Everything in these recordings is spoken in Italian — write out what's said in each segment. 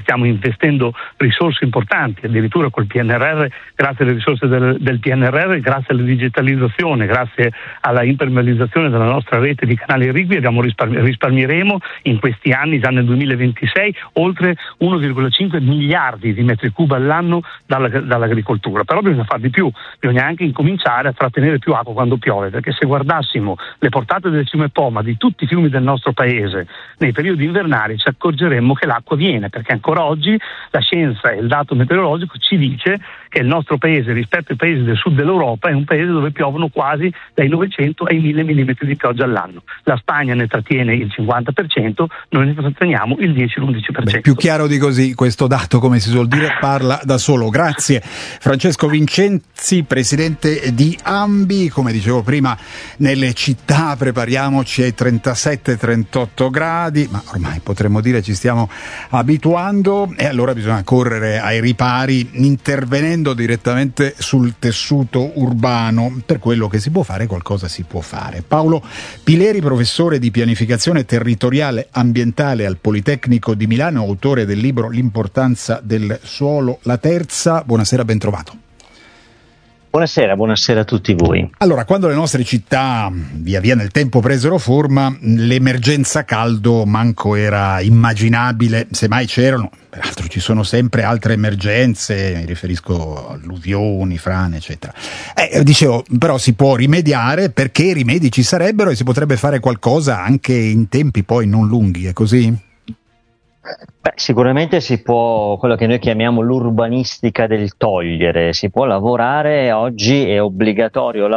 stiamo investendo risorse importanti, addirittura col PNRR, grazie alle risorse del PNRR, grazie alla digitalizzazione, grazie alla impermeabilizzazione della nostra rete di canali irrigui, risparmieremo in questi anni, già nel 2026, oltre 1,5 miliardi di metri cubi all'anno dall'agricoltura. Però bisogna fare di più, bisogna anche incominciare a trattenere più acqua quando piove, perché se guardassimo le portate del fiume Po, ma di tutti i fiumi del nostro paese nei periodi invernali, ci accorgeremmo che l'acqua viene, perché ancora oggi la scienza e il dato meteorologico ci dice che il nostro paese, rispetto ai paesi del sud dell'Europa, è un paese dove piovono quasi dai 900 ai 1000 mm di pioggia all'anno. La Spagna ne trattiene il 50%, noi ne tratteniamo il 10-11%. Beh, più chiaro di così, questo dato, come si suol dire, parla da solo. Grazie Francesco Vincenzi, presidente di ANBI. Come dicevo prima, nelle città prepariamoci ai 37-38 gradi, ma ormai potremmo dire ci stiamo abituando, e allora bisogna correre ai ripari intervenendo direttamente sul tessuto urbano. Per quello che si può fare, qualcosa si può fare. Paolo Pileri, professore di pianificazione territoriale ambientale al Politecnico di Milano, autore del libro L'importanza del suolo, la terza. Buonasera, ben trovato. Buonasera a tutti voi. Allora, quando le nostre città via via nel tempo presero forma, l'emergenza caldo manco era immaginabile, semmai c'erano, peraltro ci sono sempre altre emergenze, mi riferisco a alluvioni, frane, eccetera. Dicevo, però si può rimediare, perché i rimedi ci sarebbero e si potrebbe fare qualcosa anche in tempi poi non lunghi, è così? Beh, sicuramente si può, quello che noi chiamiamo l'urbanistica del togliere, si può lavorare, oggi è obbligatorio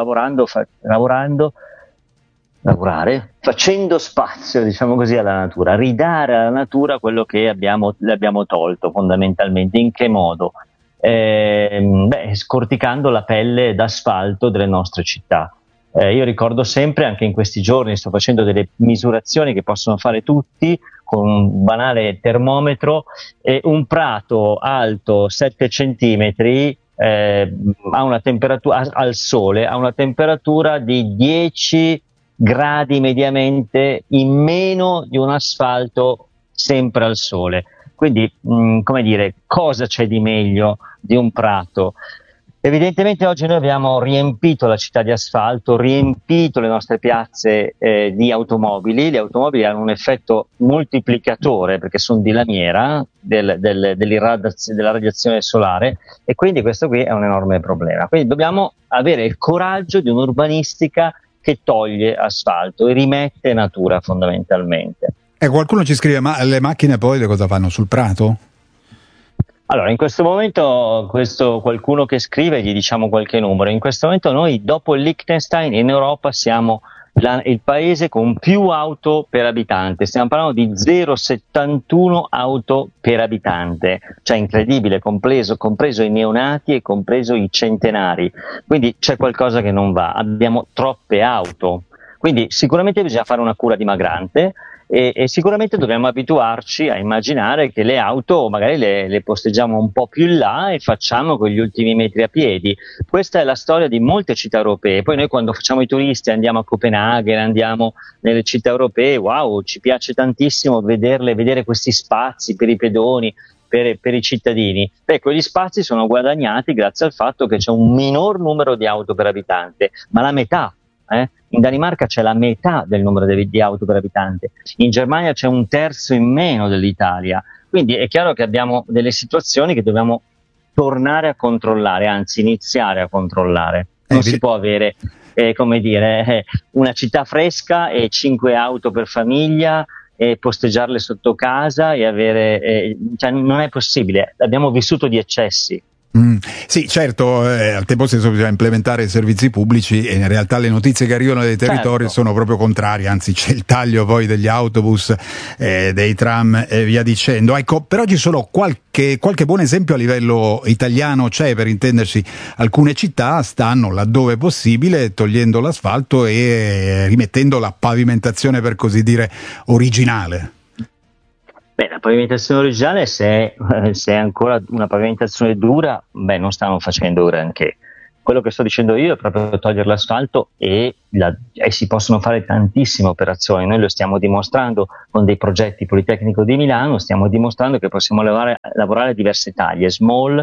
lavorare facendo spazio, diciamo così, alla natura, ridare alla natura quello che le abbiamo tolto fondamentalmente. In che modo? Scorticando la pelle d'asfalto delle nostre città. Io ricordo sempre, anche in questi giorni sto facendo delle misurazioni che possono fare tutti con un banale termometro, un prato alto 7 centimetri ha una temperatura al sole, ha una temperatura di 10 gradi mediamente in meno di un asfalto sempre al sole. Quindi, come dire, cosa c'è di meglio di un prato? Evidentemente oggi noi abbiamo riempito la città di asfalto, riempito le nostre piazze di automobili. Le automobili hanno un effetto moltiplicatore perché sono di lamiera della radiazione solare, e quindi questo qui è un enorme problema. Quindi dobbiamo avere il coraggio di un'urbanistica che toglie asfalto e rimette natura fondamentalmente. Qualcuno ci scrive, ma le macchine poi cosa fanno sul prato? Allora, in questo momento, qualcuno che scrive, gli diciamo qualche numero. In questo momento noi, dopo il Liechtenstein, in Europa siamo il paese con più auto per abitante. Stiamo parlando di 0,71 auto per abitante, cioè incredibile, compreso i neonati e compreso i centenari. Quindi c'è qualcosa che non va, abbiamo troppe auto. Quindi sicuramente bisogna fare una cura dimagrante. E sicuramente dobbiamo abituarci a immaginare che le auto magari le posteggiamo un po' più in là e facciamo quegli ultimi metri a piedi. Questa è la storia di molte città europee. Poi noi, quando facciamo i turisti, andiamo a Copenaghen, andiamo nelle città europee, wow, ci piace tantissimo vedere questi spazi per i pedoni, per i cittadini. Quegli spazi sono guadagnati grazie al fatto che c'è un minor numero di auto per abitante, ma la metà. In Danimarca c'è la metà del numero di auto per abitante, in Germania c'è un terzo in meno dell'Italia. Quindi è chiaro che abbiamo delle situazioni che dobbiamo tornare a controllare, anzi iniziare a controllare. Non si può avere una città fresca e 5 auto per famiglia e posteggiarle sotto casa e avere non è possibile. Abbiamo vissuto di eccessi. Sì, certo, al tempo stesso bisogna implementare i servizi pubblici, e in realtà le notizie che arrivano dai territori sono proprio contrarie, anzi c'è il taglio poi degli autobus, dei tram e via dicendo. Ecco, però ci sono qualche buon esempio a livello italiano, c'è, per intenderci. Alcune città stanno, laddove possibile, togliendo l'asfalto e rimettendo la pavimentazione, per così dire, originale. La pavimentazione originale, se è ancora una pavimentazione dura, non stanno facendo granché. quello che sto dicendo io è proprio togliere l'asfalto e si possono fare tantissime operazioni. Noi lo stiamo dimostrando con dei progetti Politecnico di Milano, stiamo dimostrando che possiamo lavorare a diverse taglie, small,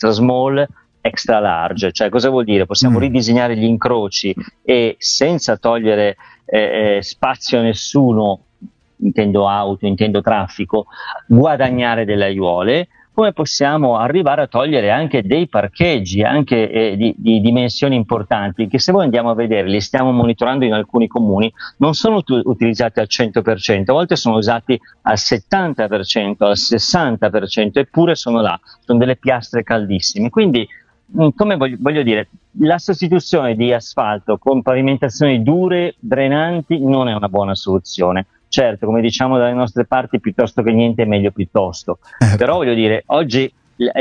extra large. Cioè, cosa vuol dire? Possiamo ridisegnare gli incroci e senza togliere spazio a nessuno, intendo auto, intendo traffico, guadagnare delle aiuole. Come possiamo arrivare a togliere anche dei parcheggi, anche di dimensioni importanti, che se voi andiamo a vedere, li stiamo monitorando in alcuni comuni, non sono utilizzati al 100%, a volte sono usati al 70%, al 60%, eppure sono là, sono delle piastre caldissime. Quindi, come voglio dire, la sostituzione di asfalto con pavimentazioni dure, drenanti, non è una buona soluzione. Certo, come diciamo dalle nostre parti, piuttosto che niente è meglio piuttosto. Però voglio dire, oggi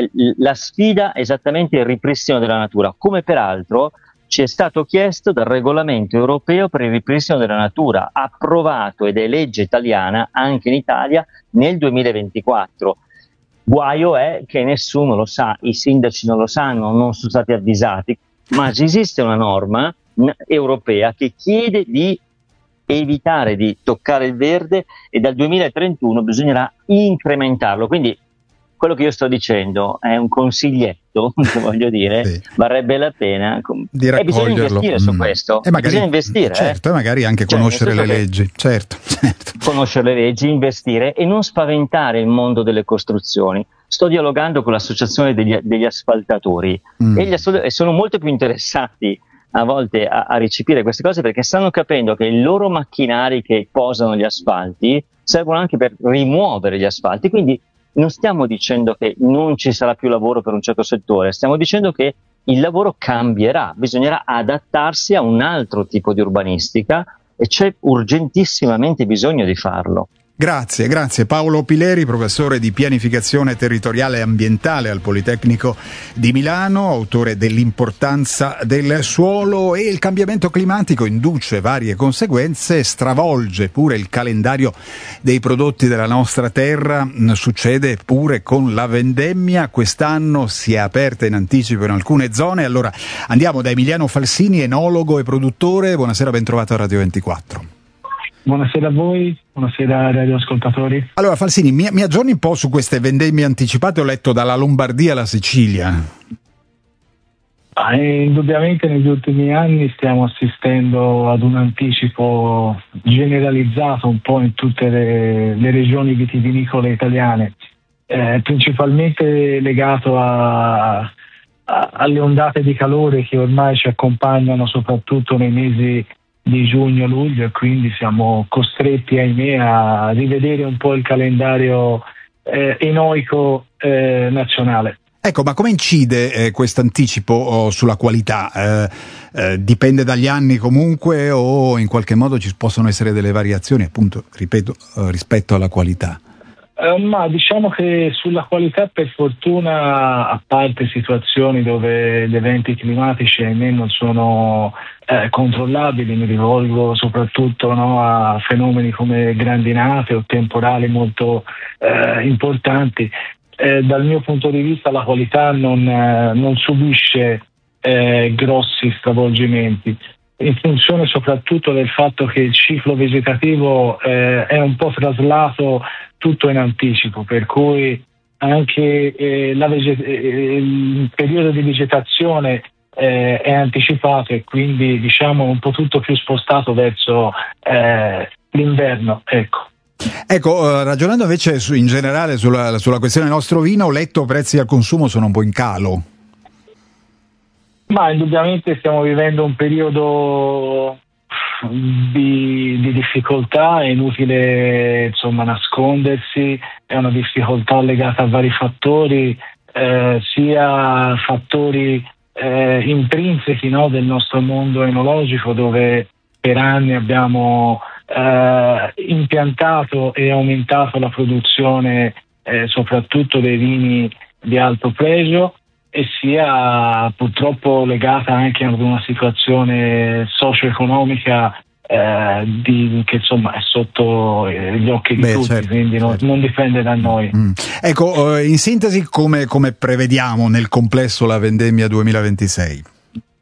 la sfida è esattamente il ripristino della natura, come peraltro ci è stato chiesto dal regolamento europeo per il ripristino della natura, approvato ed è legge italiana anche in Italia nel 2024. Guaio è che nessuno lo sa, i sindaci non lo sanno, non sono stati avvisati, ma esiste una norma europea che chiede di evitare di toccare il verde e dal 2031 bisognerà incrementarlo. Quindi quello che io sto dicendo è un consiglietto, voglio dire, sì, varrebbe la pena di raccoglierlo. E bisogna investire su questo, bisogna investire. Certo, e magari anche conoscere le leggi, certo. Conoscere le leggi, investire e non spaventare il mondo delle costruzioni. Sto dialogando con l'associazione degli asfaltatori e sono molto più interessati a volte a recepire queste cose, perché stanno capendo che i loro macchinari che posano gli asfalti servono anche per rimuovere gli asfalti. Quindi non stiamo dicendo che non ci sarà più lavoro per un certo settore, stiamo dicendo che il lavoro cambierà, bisognerà adattarsi a un altro tipo di urbanistica e c'è urgentissimamente bisogno di farlo. Grazie Paolo Pileri, professore di pianificazione territoriale e ambientale al Politecnico di Milano, autore dell'importanza del suolo. E il cambiamento climatico induce varie conseguenze, stravolge pure il calendario dei prodotti della nostra terra, succede pure con la vendemmia, quest'anno si è aperta in anticipo in alcune zone. Allora andiamo da Emiliano Falsini, enologo e produttore. Buonasera, ben trovato a Radio 24. Buonasera a voi, buonasera ai radioascoltatori. Allora Falsini, mi aggiorni un po' su queste vendemmie anticipate? Ho letto dalla Lombardia alla Sicilia. Indubbiamente negli ultimi anni stiamo assistendo ad un anticipo generalizzato un po' in tutte le regioni vitivinicole italiane, principalmente legato alle ondate di calore che ormai ci accompagnano soprattutto nei mesi di giugno-luglio, e quindi siamo costretti, ahimè, a rivedere un po' il calendario enoico nazionale. Ecco, ma come incide questo anticipo sulla qualità? Dipende dagli anni comunque, o in qualche modo ci possono essere delle variazioni, appunto, ripeto, rispetto alla qualità? Ma diciamo che sulla qualità, per fortuna, a parte situazioni dove gli eventi climatici ahimè non sono controllabili, mi rivolgo soprattutto a fenomeni come grandinate o temporali molto importanti. Dal mio punto di vista la qualità non subisce grossi stravolgimenti, in funzione soprattutto del fatto che il ciclo vegetativo è un po' traslato tutto in anticipo, per cui anche il periodo di vegetazione è anticipato e quindi diciamo un po' tutto più spostato verso l'inverno. Ecco, ragionando invece in generale sulla questione del nostro vino, ho letto prezzi al consumo sono un po' in calo. Ma indubbiamente stiamo vivendo un periodo di difficoltà, è inutile nascondersi, è una difficoltà legata a vari fattori, sia fattori intrinseci del nostro mondo enologico, dove per anni abbiamo impiantato e aumentato la produzione soprattutto dei vini di alto pregio, e sia purtroppo legata anche ad una situazione socio-economica che insomma è sotto gli occhi di tutti, certo, quindi non dipende da noi. Ecco, in sintesi come prevediamo nel complesso la vendemmia 2026?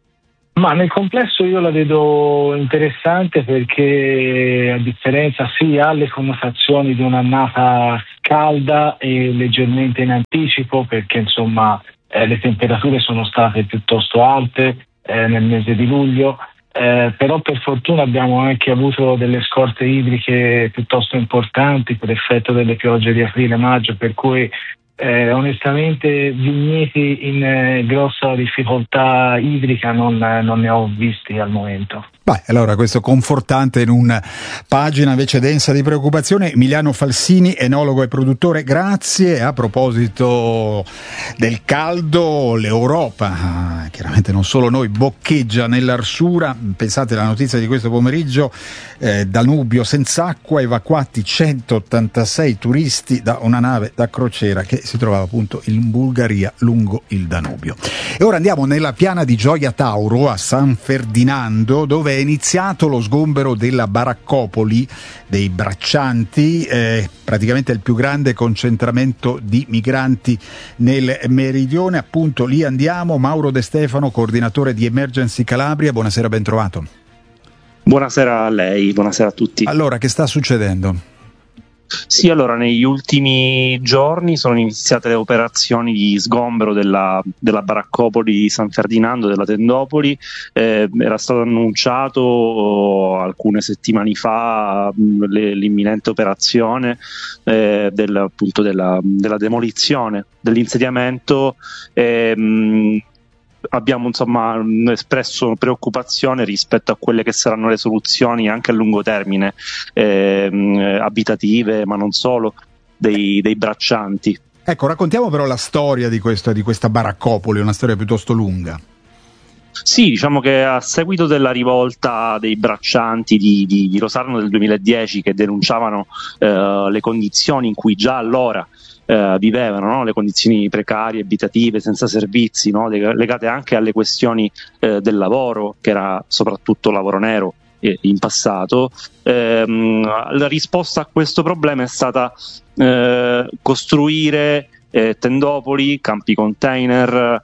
Ma nel complesso io la vedo interessante perché a differenza ha le connotazioni di un'annata calda e leggermente in anticipo, perché insomma le temperature sono state piuttosto alte nel mese di luglio, però per fortuna abbiamo anche avuto delle scorte idriche piuttosto importanti per effetto delle piogge di aprile-maggio, per cui onestamente vigneti in grossa difficoltà idrica non ne ho visti al momento. Beh, allora questo confortante in una pagina invece densa di preoccupazione. Emiliano Falsini, enologo e produttore, grazie. A proposito del caldo, l'Europa, chiaramente non solo noi, boccheggia nell'arsura. Pensate alla notizia di questo pomeriggio, Danubio senza acqua, evacuati 186 turisti da una nave da crociera che si trovava appunto in Bulgaria lungo il Danubio. E ora andiamo nella piana di Gioia Tauro a San Ferdinando, dove è iniziato lo sgombero della baraccopoli dei braccianti, praticamente il più grande concentramento di migranti nel meridione. Appunto lì andiamo. Mauro De Stefano, coordinatore di Emergency Calabria, buonasera, ben trovato. Buonasera a lei, buonasera a tutti. Allora, che sta succedendo? Sì, allora negli ultimi giorni sono iniziate le operazioni di sgombero della baraccopoli di San Ferdinando, della Tendopoli. Era stato annunciato alcune settimane fa l'imminente operazione della demolizione dell'insediamento. Abbiamo insomma espresso preoccupazione rispetto a quelle che saranno le soluzioni anche a lungo termine, abitative, ma non solo, dei braccianti. Ecco, raccontiamo però la storia di questa baraccopoli, una storia piuttosto lunga. Sì, diciamo che a seguito della rivolta dei braccianti di Rosarno del 2010, che denunciavano le condizioni in cui già allora vivevano, no? Le condizioni precarie, abitative, senza servizi, no? Legate anche alle questioni del lavoro, che era soprattutto lavoro nero in passato. La risposta a questo problema è stata costruire tendopoli, campi container,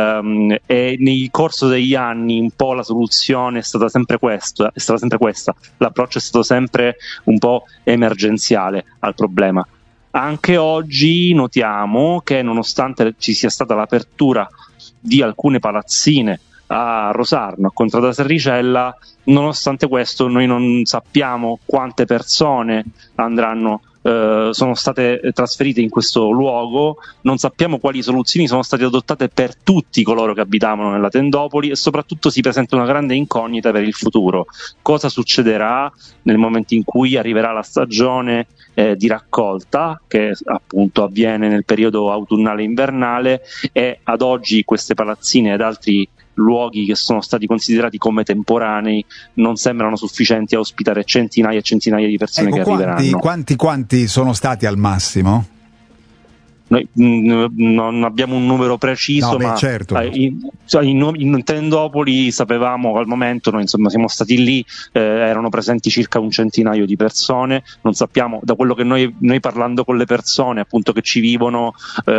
e nel corso degli anni un po' la soluzione è stata sempre questa, l'approccio è stato sempre un po' emergenziale al problema. Anche oggi notiamo che nonostante ci sia stata l'apertura di alcune palazzine a Rosarno, a Contrada Serricella, nonostante questo noi non sappiamo quante persone sono state trasferite in questo luogo, non sappiamo quali soluzioni sono state adottate per tutti coloro che abitavano nella Tendopoli e soprattutto si presenta una grande incognita per il futuro. Cosa succederà nel momento in cui arriverà la stagione di raccolta, che appunto avviene nel periodo autunnale invernale, e ad oggi queste palazzine ed altri luoghi che sono stati considerati come temporanei non sembrano sufficienti a ospitare centinaia e centinaia di persone che arriveranno. Quanti sono stati al massimo? Noi non abbiamo un numero preciso, ma certo. in Tendopoli sapevamo al momento, noi insomma siamo stati lì, erano presenti circa un centinaio di persone. Non sappiamo, da quello che noi parlando con le persone appunto che ci vivono,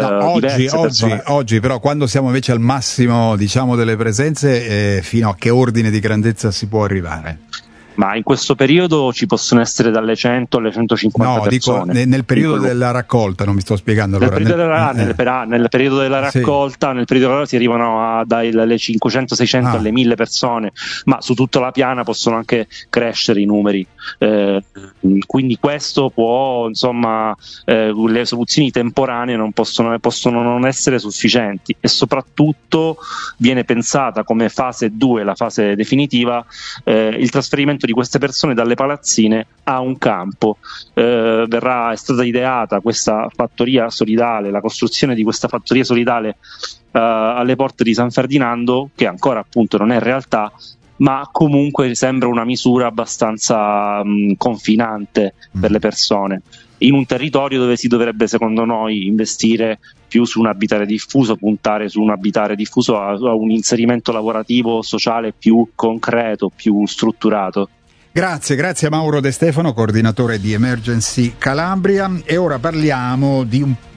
oggi però quando siamo invece al massimo, diciamo, delle presenze, fino a che ordine di grandezza si può arrivare? Ma in questo periodo ci possono essere dalle 100 alle 150 persone. Dico, nel periodo della raccolta, non mi sto spiegando. Allora, nel periodo della raccolta, sì. Nel periodo si arrivano dalle 500-600 alle 1000 persone, ma su tutta la piana possono anche crescere i numeri. Quindi questo può, insomma, le soluzioni temporanee non possono non essere sufficienti, e soprattutto viene pensata come fase 2, la fase definitiva, il trasferimento di queste persone dalle palazzine a un campo. È stata ideata questa fattoria solidale, la costruzione di questa fattoria solidale alle porte di San Ferdinando, che ancora appunto non è realtà, ma comunque sembra una misura abbastanza confinante per le persone, in un territorio dove si dovrebbe, secondo noi, investire più su un abitare diffuso, puntare su un abitare diffuso, a un inserimento lavorativo, sociale più concreto, più strutturato. Grazie a Mauro De Stefano, coordinatore di Emergency Calabria. E ora parliamo di un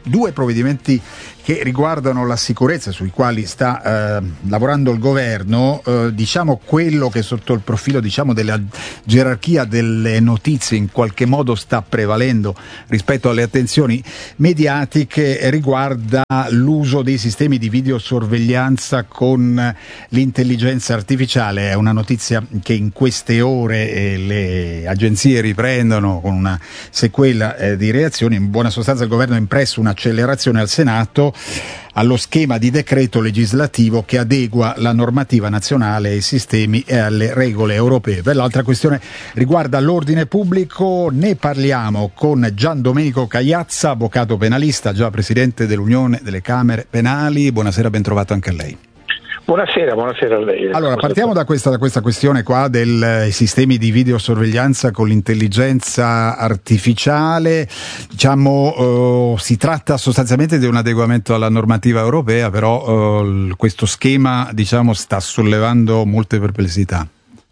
due provvedimenti che riguardano la sicurezza, sui quali sta lavorando il governo, diciamo quello che sotto il profilo della gerarchia delle notizie in qualche modo sta prevalendo rispetto alle attenzioni mediatiche riguarda l'uso dei sistemi di videosorveglianza con l'intelligenza artificiale. È una notizia che in queste ore le agenzie riprendono con una sequela di reazioni. In buona sostanza il governo ha impresso un'accelerazione al Senato allo schema di decreto legislativo che adegua la normativa nazionale ai sistemi e alle regole europee. Per l'altra questione riguarda l'ordine pubblico, ne parliamo con Gian Domenico Cagliazza, avvocato penalista, già presidente dell'Unione delle Camere Penali. Buonasera, ben trovato anche a lei. Buonasera a lei. Allora, partiamo da questa questione qua dei sistemi di videosorveglianza con l'intelligenza artificiale. Si tratta sostanzialmente di un adeguamento alla normativa europea, però questo schema, sta sollevando molte perplessità.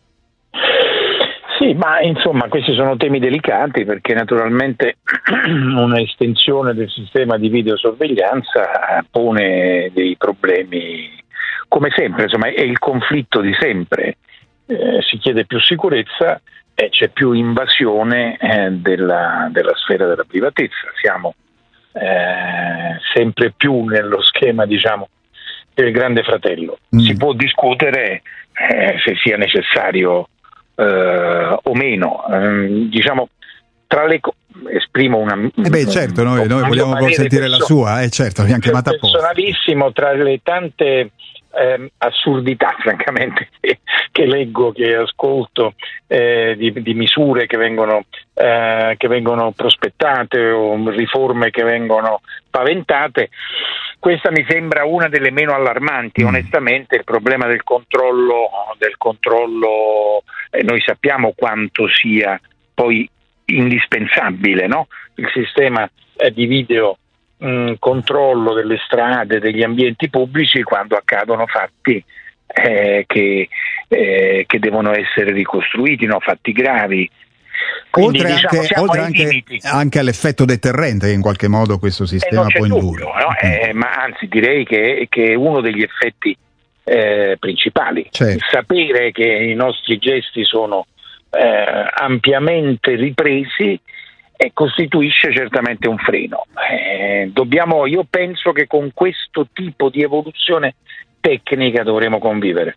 Sì, ma insomma questi sono temi delicati perché naturalmente una estensione del sistema di videosorveglianza pone dei problemi. Come sempre, insomma, è il conflitto di sempre. Si chiede più sicurezza e c'è più invasione della sfera della privatezza. Siamo sempre più nello schema, del grande fratello. Si può discutere se sia necessario o meno. Tra le esprimo una. Certo, noi vogliamo consentire la sua, certo, mi ha chiamata apposta. Personalissimo, tra le tante assurdità francamente che leggo, che ascolto, di misure che vengono prospettate o riforme che vengono paventate, questa mi sembra una delle meno allarmanti. Onestamente il problema del controllo noi sappiamo quanto sia poi indispensabile, no? Il sistema di video controllo delle strade, degli ambienti pubblici quando accadono fatti che devono essere ricostruiti, no? Fatti gravi. Quindi, oltre anche all'effetto deterrente che in qualche modo questo sistema può indurre. Ma anzi direi che è uno degli effetti principali. Certo. Sapere che i nostri gesti sono ampiamente ripresi e costituisce certamente un freno. Io penso che con questo tipo di evoluzione tecnica dovremo convivere.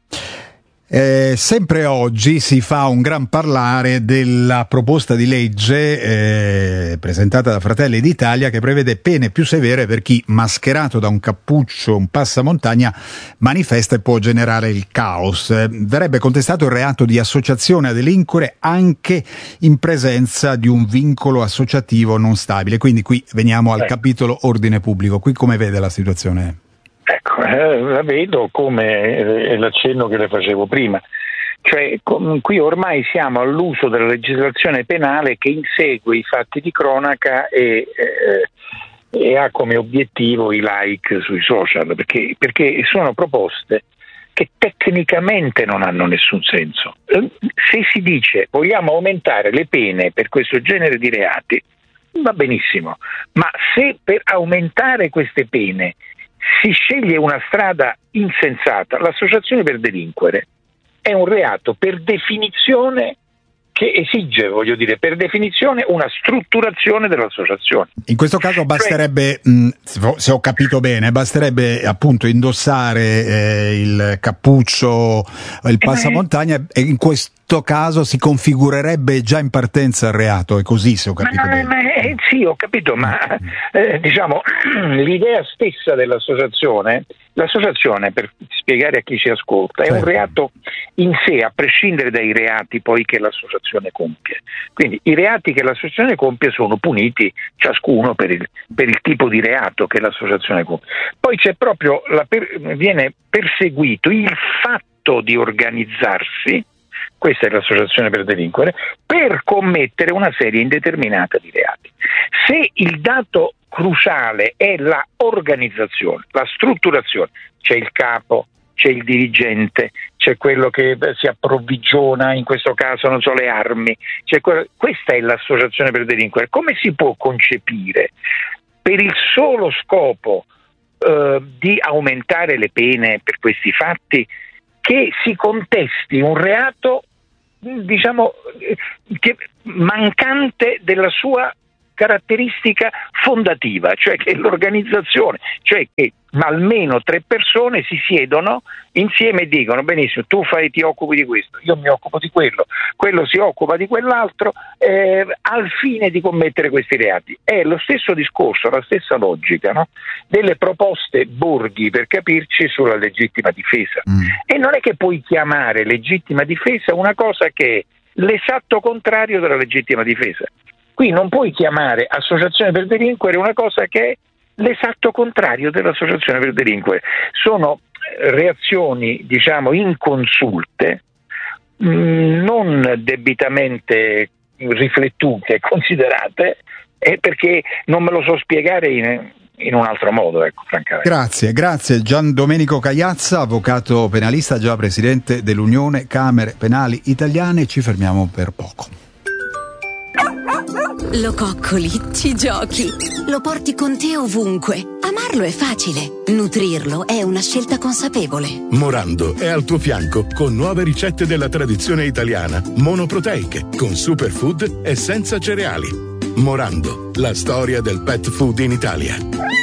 Sempre oggi si fa un gran parlare della proposta di legge presentata da Fratelli d'Italia che prevede pene più severe per chi, mascherato da un cappuccio, un passamontagna, manifesta e può generare il caos. Verrebbe contestato il reato di associazione a delinquere anche in presenza di un vincolo associativo non stabile. Quindi qui veniamo al capitolo ordine pubblico. Qui come vede la situazione? Ecco, la vedo come l'accenno che le facevo prima, cioè qui ormai siamo all'uso della legislazione penale che insegue i fatti di cronaca e ha come obiettivo i like sui social, perché sono proposte che tecnicamente non hanno nessun senso. Se si dice vogliamo aumentare le pene per questo genere di reati, va benissimo, ma se per aumentare queste pene si sceglie una strada insensata, l'associazione per delinquere è un reato per definizione che esige, per definizione una strutturazione dell'associazione. In questo caso basterebbe, se ho capito bene, basterebbe appunto indossare il cappuccio, il passamontagna e in questo caso si configurerebbe già in partenza il reato, è così se ho capito bene. Sì, ho capito, ma l'idea stessa dell'associazione, l'associazione, per spiegare a chi ci ascolta, è un reato in sé, a prescindere dai reati poi che l'associazione compie. Quindi i reati che l'associazione compie sono puniti ciascuno per il tipo di reato che l'associazione compie. Poi c'è proprio viene perseguito il fatto di organizzarsi, questa è l'associazione per delinquere, per commettere una serie indeterminata di reati. Se il dato cruciale è la organizzazione, la strutturazione, c'è il capo, c'è il dirigente, c'è quello che si approvvigiona, in questo caso le armi, questa è l'associazione per delinquere. Come si può concepire per il solo scopo di aumentare le pene per questi fatti, che si contesti un reato, diciamo, che mancante della sua caratteristica fondativa, cioè che l'organizzazione, cioè che almeno 3 persone si siedono insieme e dicono: benissimo, tu ti occupi di questo, io mi occupo di quello si occupa di quell'altro, al fine di commettere questi reati. È lo stesso discorso, la stessa logica, no? Delle proposte Borghi, per capirci, sulla legittima difesa. E non è che puoi chiamare legittima difesa una cosa che è l'esatto contrario della legittima difesa. Qui non puoi chiamare associazione per delinquere una cosa che è l'esatto contrario dell'associazione per delinquere. Sono reazioni, diciamo, inconsulte, non debitamente riflettute, considerate, perché non me lo so spiegare in un altro modo, ecco, francamente. Grazie Gian Domenico Cagliazza, avvocato penalista, già presidente dell'Unione Camere Penali Italiane. Ci fermiamo per poco. Lo coccoli, ci giochi, lo porti con te ovunque. Amarlo è facile, nutrirlo è una scelta consapevole. Morando è al tuo fianco con nuove ricette della tradizione italiana, monoproteiche, con superfood e senza cereali. Morando, la storia del pet food in Italia.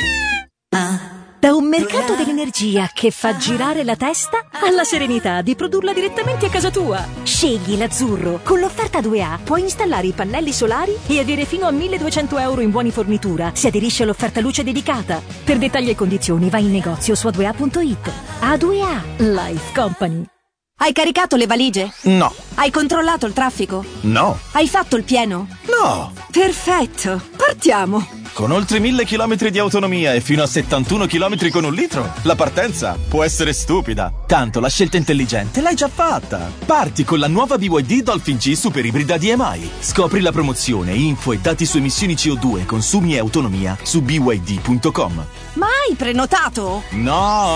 Da un mercato dell'energia che fa girare la testa alla serenità di produrla direttamente a casa tua. Scegli l'azzurro. Con l'offerta 2A puoi installare i pannelli solari e avere fino a 1.200 euro in buoni fornitura se aderisci all'offerta luce dedicata. Per dettagli e condizioni vai in negozio su a2a.it. A2A Life Company. Hai caricato le valigie? No. Hai controllato il traffico? No. Hai fatto il pieno? No. Perfetto, partiamo. Con oltre 1.000 chilometri di autonomia e fino a 71 chilometri con 1 litro, la partenza può essere stupida. Tanto la scelta intelligente l'hai già fatta. Parti con la nuova BYD Dolphin G Super Ibrida DMI. Scopri la promozione, info e dati su emissioni CO2, consumi e autonomia su byd.com. Ma hai prenotato? No!